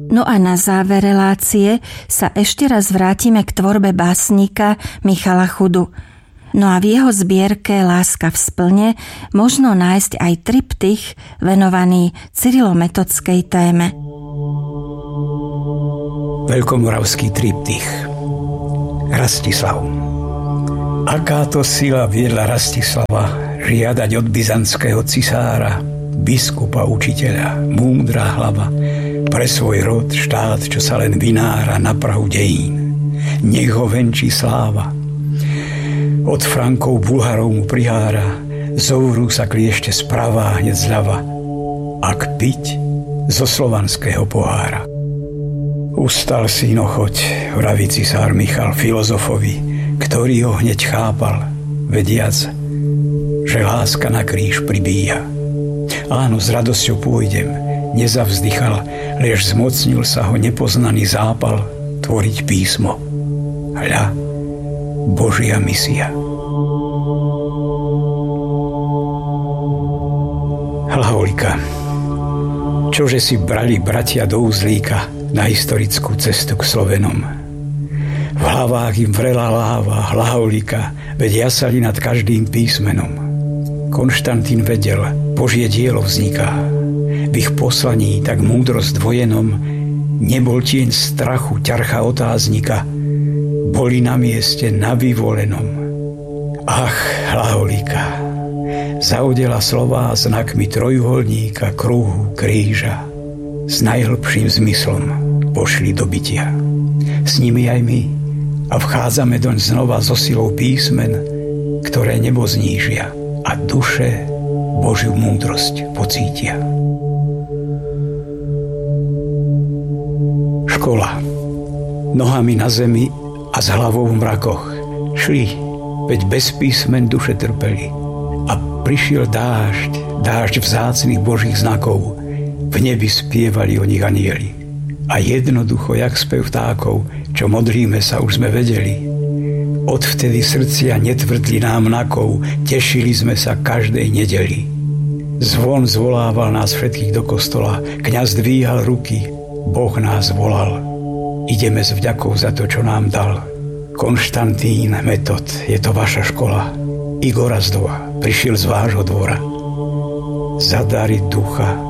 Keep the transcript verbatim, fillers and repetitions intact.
No a na záver relácie sa ešte raz vrátime k tvorbe básnika Michala Chudu. No a v jeho zbierke Láska v splne možno nájsť aj triptych venovaný cyrilometodskej téme. Veľkomoravský triptych. Rastislav. Aká to sila viedla Rastislava žiadať od byzantského cisára, biskupa, učiteľa, múdra hlava, pre svoj rod, štát, čo sa len vynára na prahu dejín. Nech ho venčí sláva. Od Frankov, Bulharov mu prihára, zovrú sa kliešte sprava hneď zľava, ak piť zo slovanského pohára. Ustal syno, choď, vraví cisár Michal filozofovi, ktorý ho hneď chápal, vediac, že láska na kríž pribíja. Áno, s radosťou pôjdem, nezavzdychal, lež zmocnil sa ho nepoznaný zápal tvoriť písmo. Hľa, Božia misia. Hlaholika. Čože si brali bratia do uzlíka na historickú cestu k Slovenom. V hlavách im vrela láva, hlaholika, veď jasali nad každým písmenom. Konštantín vedel, Božie dielo vzniká. V ich poslaní tak múdro zdvojenom nebol tieň strachu, ťarcha otáznika, boli na mieste na vyvolenom. Ach, hlaholika, zaudela slová znakmi trojuholníka, kruhu, kríža, s najhlbším zmyslom pošli do bytia. S nimi aj my a vchádzame doň znova so silou písmen, ktoré nebo znížia a duše Božiu múdrosť pocítia. Škola. Nohami na zemi a s hlavou v mrakoch. Šli, veď bez písmen duše trpeli. A prišiel dážď, dážď vzácnych Božích znakov. V nebi spievali o nich anjeli. A jednoducho, jak spev vtákov, čo modlíme sa, už sme vedeli. Odvtedy srdcia netvrdli nám nakov, tešili sme sa každej nedeli. Zvon zvolával nás všetkých do kostola, kňaz dvíhal ruky, Boh nás volal. Ideme s vďakou za to, čo nám dal. Konštantín, Metod, je to vaša škola. Igor Razdova prišiel z vášho dvora. Za dary ducha